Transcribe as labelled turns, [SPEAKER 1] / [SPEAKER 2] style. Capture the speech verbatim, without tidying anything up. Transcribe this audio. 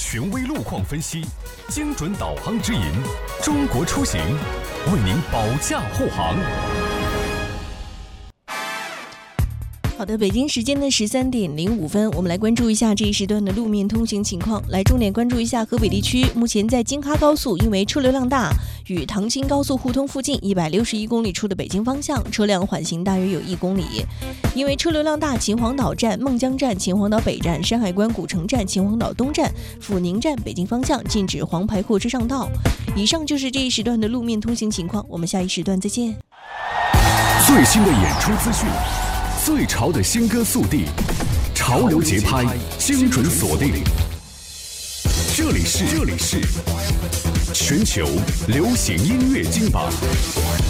[SPEAKER 1] 权威路况分析，精准导航指引，中国出行为您保驾护航。
[SPEAKER 2] 好的，北京时间的十三点零五分，我们来关注一下这一时段的路面通行情况。来重点关注一下河北地区，目前在京哈高速，因为车流量大，与唐青高速互通附近一百六十一公里处的北京方向，车辆缓行大约有一公里。因为车流量大，秦皇岛站、孟江站、秦皇岛北站、山海关古城站、秦皇岛东站、阜宁站北京方向禁止黄牌货车上道。以上就是这一时段的路面通行情况，我们下一时段再见。
[SPEAKER 1] 最新的演出资讯，最潮的新歌速递，潮流节拍，精准锁定。这里是这里是全球流行音乐金榜。